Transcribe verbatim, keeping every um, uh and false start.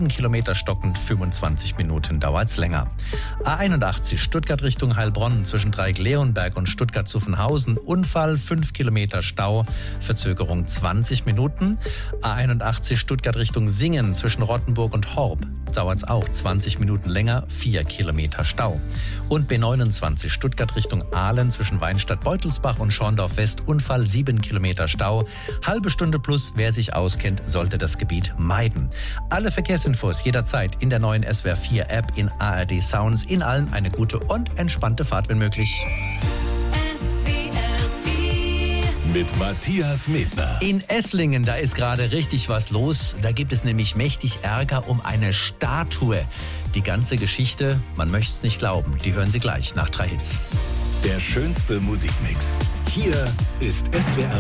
sieben Kilometer stockend, fünfundzwanzig Minuten dauert's länger. A einundachtzig Stuttgart Richtung Heilbronn zwischen Dreieck-Leonberg und Stuttgart-Zuffenhausen. Unfall, fünf Kilometer Stau, Verzögerung zwanzig Minuten. A einundachtzig Stuttgart Richtung Singen zwischen Rottenburg und Horb. Dauert's auch zwanzig Minuten länger, vier Kilometer Stau. Und B neunundzwanzig Stuttgart Richtung Aalen zwischen Weinstadt-Beutelsbach und Schorndorf West. Unfall, sieben Kilometer Stau. Halbe Stunde plus, wer sich auskennt, sollte das Gebiet meiden. Alle Verkehrsinfos jederzeit in der neuen S W R vier App, in A R D Sounds. In allen eine gute und entspannte Fahrt, wenn möglich. Mit Matthias Medner. In Esslingen, da ist gerade richtig was los. Da gibt es nämlich mächtig Ärger um eine Statue. Die ganze Geschichte, man möchte es nicht glauben, die hören Sie gleich nach drei Hits. Der schönste Musikmix. Hier ist S W R